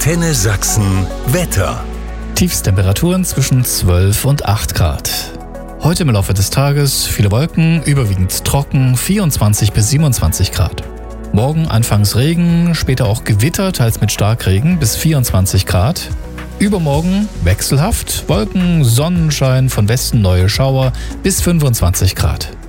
Antenne Sachsen Wetter. Tiefstemperaturen zwischen 12 und 8 Grad. Heute im Laufe des Tages viele Wolken, überwiegend trocken, 24 bis 27 Grad. Morgen anfangs Regen, später auch Gewitter, teils mit Starkregen, bis 24 Grad. Übermorgen wechselhaft, Wolken, Sonnenschein, von Westen neue Schauer, bis 25 Grad.